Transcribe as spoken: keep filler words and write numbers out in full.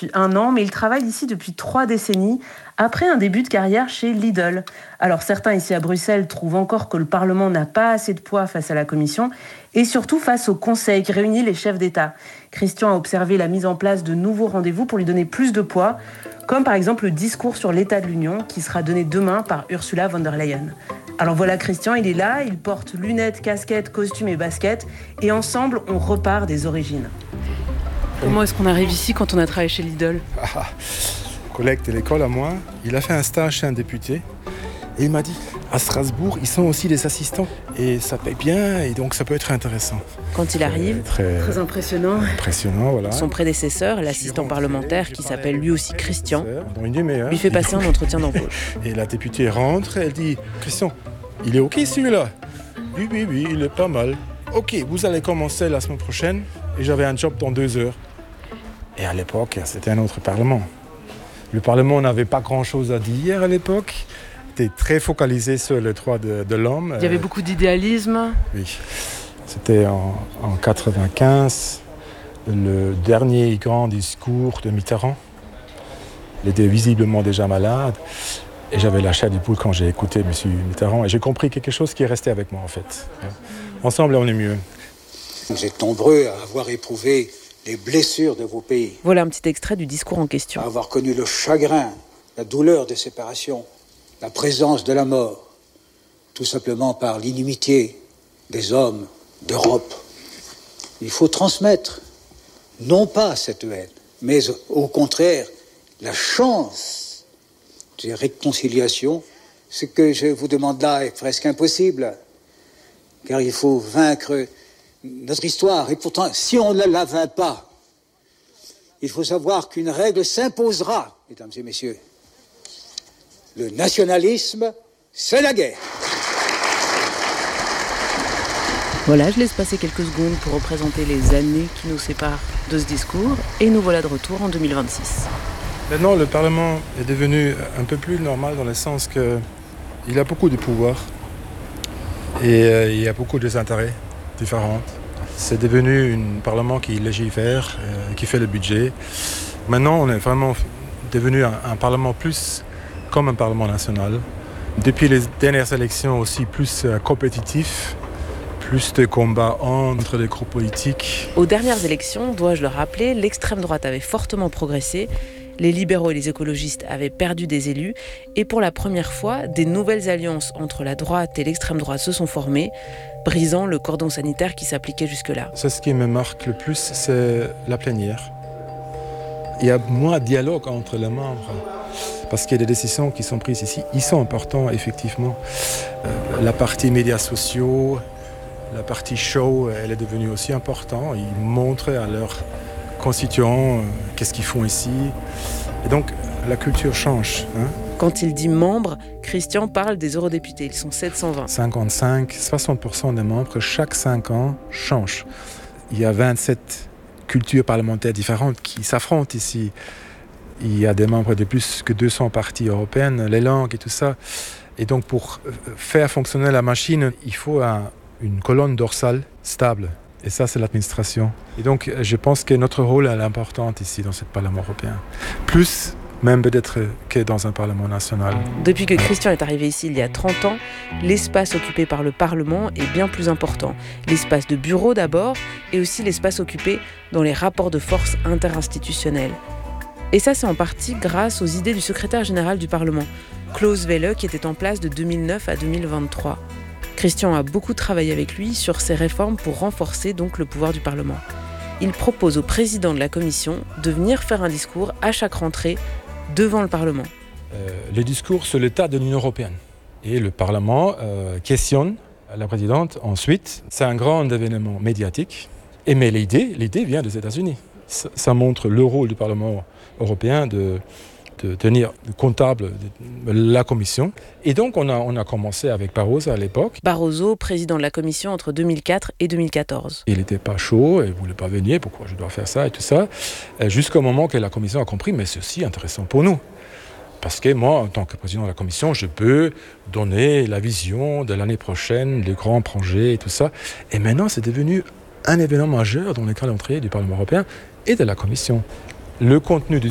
depuis un an, mais il travaille ici depuis trois décennies, après un début de carrière chez Lidl. Alors certains ici à Bruxelles trouvent encore que le Parlement n'a pas assez de poids face à la Commission, et surtout face au Conseil qui réunit les chefs d'État. Christian a observé la mise en place de nouveaux rendez-vous pour lui donner plus de poids, comme par exemple le discours sur l'état de l'Union qui sera donné demain par Ursula von der Leyen. Alors voilà Christian, il est là, il porte lunettes, casquettes, costumes et baskets, et ensemble on repart des origines. Comment est-ce qu'on arrive ici quand on a travaillé chez Lidl ? Ah, collègue de l'école à moi, il a fait un stage chez un député et il m'a dit à Strasbourg, ils sont aussi des assistants et ça paye bien et donc ça peut être intéressant. Quand il arrive, très, très impressionnant. Impressionnant, voilà. Son prédécesseur, l'assistant parlementaire qui s'appelle lui aussi Christian, lui fait passer un entretien d'embauche. Et la députée rentre, elle dit Christian, il est ok celui-là ? Oui, oui, oui, il est pas mal. Ok, vous allez commencer la semaine prochaine et j'avais un job dans deux heures. Et à l'époque, c'était un autre parlement. Le parlement n'avait pas grand-chose à dire à l'époque. Il était très focalisé sur les droits de, de l'homme. Il y avait beaucoup d'idéalisme. Oui. C'était en, en quatre-vingt-quinze, le dernier grand discours de Mitterrand. Il était visiblement déjà malade. Et j'avais la chair du poule quand j'ai écouté M. Mitterrand. Et j'ai compris quelque chose qui est resté avec moi, en fait. Ensemble, on est mieux. Vous êtes nombreux à avoir éprouvé les blessures de vos pays. Voilà un petit extrait du discours en question. À avoir connu le chagrin, la douleur des séparations, la présence de la mort, tout simplement par l'inimitié des hommes d'Europe. Il faut transmettre, non pas cette haine, mais au contraire, la chance de réconciliation. Ce que je vous demande là est presque impossible, car il faut vaincre notre histoire. Et pourtant, si on ne la vainc pas, il faut savoir qu'une règle s'imposera, mesdames et messieurs. Le nationalisme, c'est la guerre. Voilà, je laisse passer quelques secondes pour représenter les années qui nous séparent de ce discours. Et nous voilà de retour en deux mille vingt-six. Maintenant, le Parlement est devenu un peu plus normal dans le sens qu'il a beaucoup de pouvoir et euh, il y a beaucoup d'intérêts différents. C'est devenu un Parlement qui légifère, euh, qui fait le budget. Maintenant, on est vraiment devenu un, un Parlement plus comme un Parlement national. Depuis les dernières élections aussi plus euh, compétitif, plus de combats entre les groupes politiques. Aux dernières élections, dois-je le rappeler, l'extrême droite avait fortement progressé. Les libéraux et les écologistes avaient perdu des élus. Et pour la première fois, des nouvelles alliances entre la droite et l'extrême droite se sont formées, brisant le cordon sanitaire qui s'appliquait jusque-là. C'est ce qui me marque le plus, c'est la plénière. Il y a moins de dialogue entre les membres. Parce qu'il y a des décisions qui sont prises ici. Ils sont importants, effectivement. Euh, la partie médias sociaux, la partie show, elle est devenue aussi importante. Ils montrent à leurs constituants euh, qu'est-ce qu'ils font ici. Et donc, la culture change. Hein. Quand il dit membres, Christian parle des eurodéputés. Ils sont sept cent vingt. cinquante-cinq, soixante pour cent des membres, chaque cinq ans, changent. Il y a vingt-sept cultures parlementaires différentes qui s'affrontent ici. Il y a des membres de plus que deux cents partis européennes, les langues et tout ça. Et donc, pour faire fonctionner la machine, il faut un, une colonne dorsale stable. Et ça, c'est l'administration. Et donc, je pense que notre rôle est important ici, dans ce Parlement européen. Plus même peut-être que dans un Parlement national. Depuis que Christian est arrivé ici il y a trente ans, l'espace occupé par le Parlement est bien plus important. L'espace de bureau d'abord, et aussi l'espace occupé dans les rapports de force interinstitutionnels. Et ça, c'est en partie grâce aux idées du secrétaire général du Parlement, Klaus Welle, qui était en place de deux mille neuf à deux mille vingt-trois. Christian a beaucoup travaillé avec lui sur ces réformes pour renforcer donc le pouvoir du Parlement. Il propose au président de la Commission de venir faire un discours à chaque rentrée devant le Parlement. Euh, les discours sur l'état de l'Union européenne. Et le Parlement euh, questionne la présidente ensuite. C'est un grand événement médiatique. Et mais l'idée, l'idée vient des États-Unis. Ça, ça montre le rôle du Parlement européen de, de tenir comptable de la Commission. Et donc, on a, on a commencé avec Barroso à l'époque. Barroso, président de la Commission entre deux mille quatre et deux mille quatorze. Il n'était pas chaud, il ne voulait pas venir, pourquoi je dois faire ça et tout ça. Jusqu'au moment que la Commission a compris, mais c'est aussi intéressant pour nous. Parce que moi, en tant que président de la Commission, je peux donner la vision de l'année prochaine, les grands projets et tout ça. Et maintenant, c'est devenu un événement majeur dans le calendrier du Parlement européen et de la Commission. Le contenu du